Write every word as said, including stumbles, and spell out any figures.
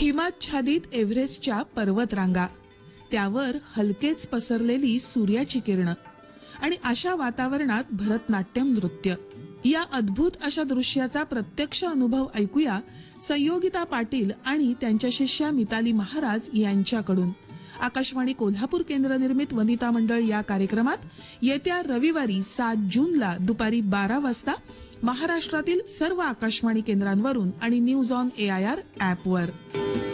हिमाच्छादित एव्हरेस्टच्या पर्वतरांगा, त्यावर हलकेच पसरलेली सूर्याची किरणं आणि अशा वातावरणात भरतनाट्यम नृत्य, या अद्भुत अशा दृश्याचा प्रत्यक्ष अनुभव ऐकूया संयोगिता पाटील आणि त्यांच्या शिष्या मिताली महाराज यांच्याकडून. आकाशवाणी कोल्हापूर केंद्र निर्मित वनिता मंडळ या कार्यक्रमात येत्या रविवारी सात जूनला दुपारी बारा वाजता महाराष्ट्रातील सर्व आकाशवाणी केंद्रांवरून आणि न्यूज ऑन एआयआर ॲपवर.